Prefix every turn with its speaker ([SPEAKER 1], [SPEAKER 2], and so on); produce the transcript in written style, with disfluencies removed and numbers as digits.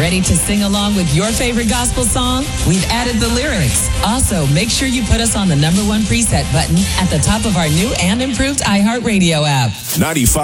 [SPEAKER 1] Ready to sing along with your favorite gospel song? We've added the lyrics. Also, make sure you put us on the #1 preset button at the top of our new and improved iHeartRadio app.
[SPEAKER 2] 95.